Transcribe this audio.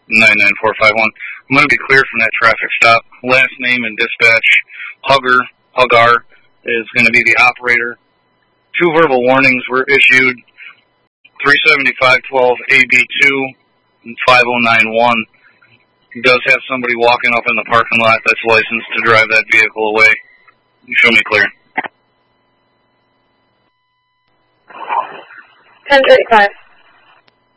99451. I'm going to be cleared from that traffic stop. Last name and dispatch, Hugar is going to be the operator. 2 verbal warnings were issued, 37512 AB2 and 5091. He does have somebody walking up in the parking lot that's licensed to drive that vehicle away. Show me clear. 1035.